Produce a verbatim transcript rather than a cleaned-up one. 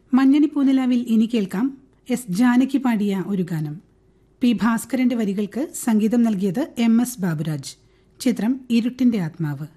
മഞ്ഞണി പൂനിലാവിൽ ഇനി കേൾക്കാം എസ് ജാനകി പാടിയ ഒരു ഗാനം. പി ഭാസ്കരന്റെ വരികൾക്ക് സംഗീതം നൽകിയത് എം എസ് ബാബുരാജ്. ചിത്രം ഇരുട്ടിന്റെ ആത്മാവ്.